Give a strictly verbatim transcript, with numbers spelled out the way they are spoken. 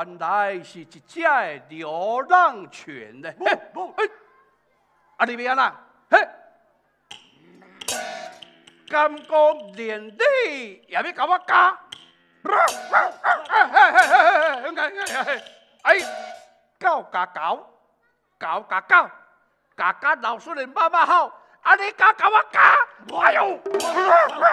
原来是一只的流浪犬呢。 不不， 哎，啊你别啦，嘿，敢讲连你也要甲我加？哎，狗加狗，狗加狗，家家老孙的妈妈好，啊你加甲我加，哎呦！